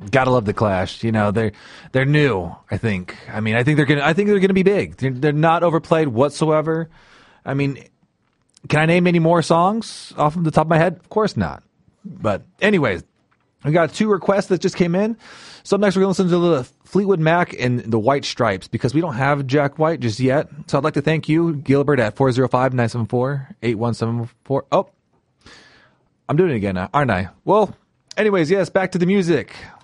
Gotta love the Clash. You know, they're new. I think they're gonna be big. They're not overplayed whatsoever. I mean, can I name any more songs off of the top of my head? Of course not. But anyways, we got 2 requests that just came in. So up next, we're going to listen to a little Fleetwood Mac and the White Stripes because we don't have Jack White just yet. So I'd like to thank you, Gilbert, at 405-974-8174. Oh, I'm doing it again, aren't I? Well, anyways, yes, back to the music.